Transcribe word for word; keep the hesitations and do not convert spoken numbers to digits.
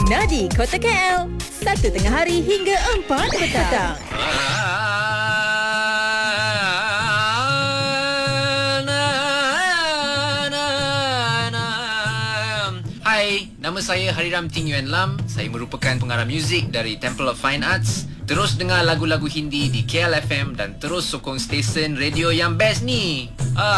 Nadi Kota K L, satu tengah hari hingga empat petang. Hai, nama saya Hariram Ting Yuan Lam. Saya merupakan pengarah muzik dari Temple of Fine Arts. Terus dengar lagu-lagu Hindi di K L F M dan terus sokong stesen radio yang best ni.